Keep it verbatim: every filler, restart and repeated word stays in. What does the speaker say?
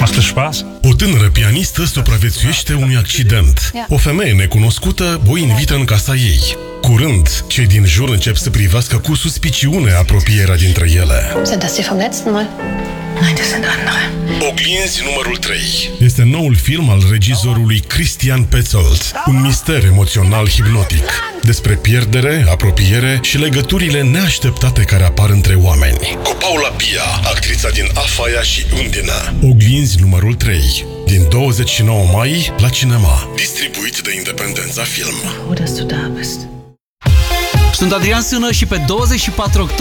Macht das Spaß? O tânără pianistă supraviețuiește unui accident. O femeie necunoscută o invită în casa ei. Curând, cei din jur încep să privească cu suspiciune apropierea dintre ele. Sind das die vom letzten Mal? Nein, das sind andere. Oglinzi numărul trei este noul film al regizorului Christian Petzold, un mister emoțional hipnotic despre pierdere, apropiere și legăturile neașteptate care apar între oameni. Cu Paula Pia, actrița din Afaia și Undina. Oglinzi numărul trei, din douăzeci și nouă mai la cinema, distribuit de Independența Film. Froh, dass du da bist. Sunt Adrian Sână și pe douăzeci și patru octombrie